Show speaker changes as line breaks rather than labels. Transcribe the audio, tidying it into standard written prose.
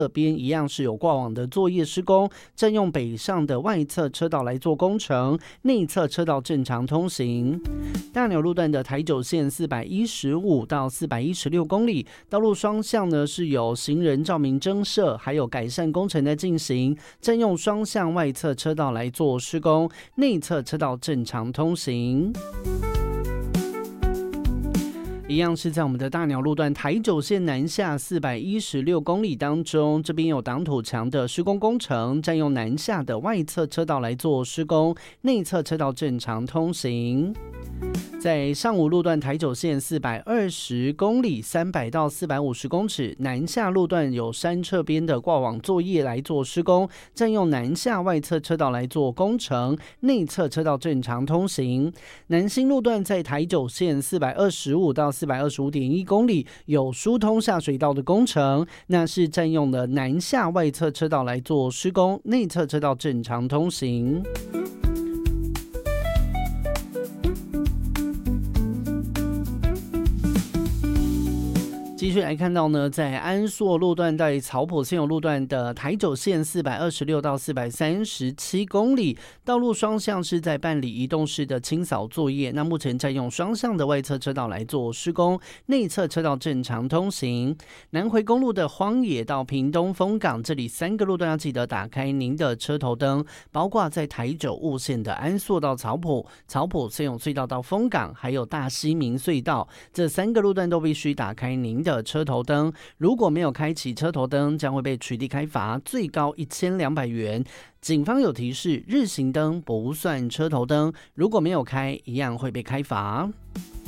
这边一样是有挂网的作业施工，占用北上的外侧车道来做工程，内侧车道正常通行。大鸟路段的台九线415到416公里，道路双向呢是有行人照明增设，还有改善工程在进行，占用双向外侧车道来做施工，内侧车道正常通行。一样是在我们的大鸟路段台九线南下416公里当中，这边有挡土墙的施工工程，占用南下的外侧车道来做施工，内侧车道正常通行。在上武路段台九线420公里300到450公尺，南下路段有山侧边的挂网作业来做施工，占用南下外侧车道来做工程，内侧车道正常通行。南新路段在台九线425到425.1公里，有疏通下水道的工程，那是占用了南下外侧车道来做施工，内侧车道正常通行。继续来看到呢，在安朔路段到草埔现有路段的台九线426到437公里，道路双向是在办理移动式的清扫作业，那目前占用双向的外侧车道来做施工，内侧车道正常通行。南回公路的荒野到屏东丰港，这里3个路段要记得打开您的车头灯，包括在台九雾线的安朔到草埔、草埔现有隧道到丰港，还有大溪明隧道，这3个路段都必须打开您的车头灯，如果没有开启车头灯，将会被取缔开罚，最高1200元。警方有提示，日行灯不算车头灯，如果没有开，一样会被开罚。